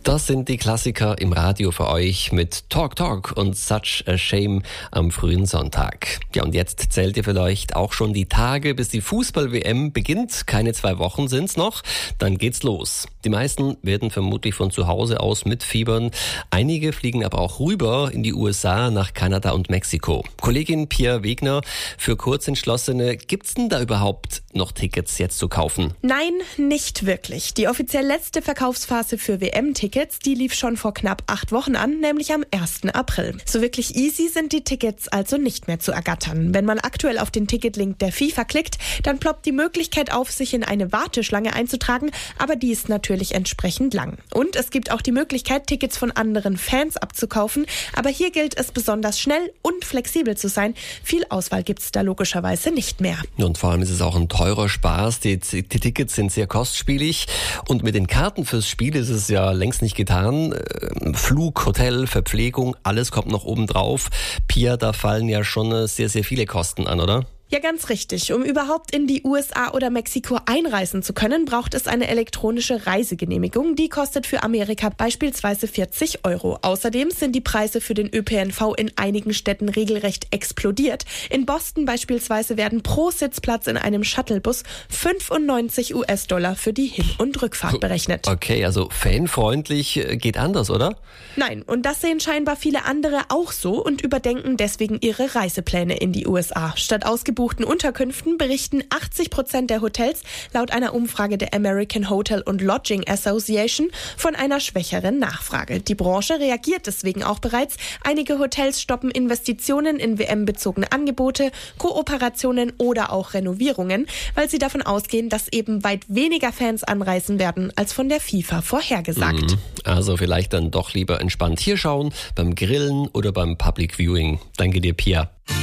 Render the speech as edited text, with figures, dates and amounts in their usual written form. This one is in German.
Das sind die Klassiker im Radio für euch mit Talk Talk und Such a Shame am frühen Sonntag. Ja, und jetzt zählt ihr vielleicht auch schon die Tage, bis die Fußball-WM beginnt. Keine 2 Wochen sind's noch. Dann geht's los. Die meisten werden vermutlich von zu Hause aus mitfiebern. Einige fliegen aber auch rüber in die USA, nach Kanada und Mexiko. Kollegin Pia Wegner, für Kurzentschlossene, gibt's denn da überhaupt noch Tickets jetzt zu kaufen? Nein, nicht wirklich. Die offiziell letzte Verkaufsphase für WM-Tickets, die lief schon vor knapp 8 Wochen an, nämlich am 1. April. So wirklich easy sind die Tickets also nicht mehr zu ergattern. Wenn man aktuell auf den Ticketlink der FIFA klickt, dann ploppt die Möglichkeit auf, sich in eine Warteschlange einzutragen, aber die ist natürlich entsprechend lang. Und es gibt auch die Möglichkeit, Tickets von anderen Fans abzukaufen, aber hier gilt es besonders schnell und flexibel zu sein. Viel Auswahl gibt es da logischerweise nicht mehr. Und vor allem ist es auch ein teurer Spaß. Die Tickets sind sehr kostspielig und mit den Karten fürs Spiel ist es ja längst nicht getan. Flug, Hotel, Verpflegung, alles kommt noch oben drauf. Pia, da fallen ja schon sehr, sehr viele Kosten an, oder? Ja, ganz richtig. Um überhaupt in die USA oder Mexiko einreisen zu können, braucht es eine elektronische Reisegenehmigung. Die kostet für Amerika beispielsweise 40 €. Außerdem sind die Preise für den ÖPNV in einigen Städten regelrecht explodiert. In Boston beispielsweise werden pro Sitzplatz in einem Shuttlebus $95 für die Hin- und Rückfahrt berechnet. Okay, also fanfreundlich geht anders, oder? Nein, und das sehen scheinbar viele andere auch so und überdenken deswegen ihre Reisepläne in die USA. Statt ausgebuchten Unterkünften berichten 80% der Hotels laut einer Umfrage der American Hotel and Lodging Association von einer schwächeren Nachfrage. Die Branche reagiert deswegen auch bereits. Einige Hotels stoppen Investitionen in WM-bezogene Angebote, Kooperationen oder auch Renovierungen, weil sie davon ausgehen, dass eben weit weniger Fans anreisen werden, als von der FIFA vorhergesagt. Also vielleicht dann doch lieber entspannt hier schauen, beim Grillen oder beim Public Viewing. Danke dir, Pia.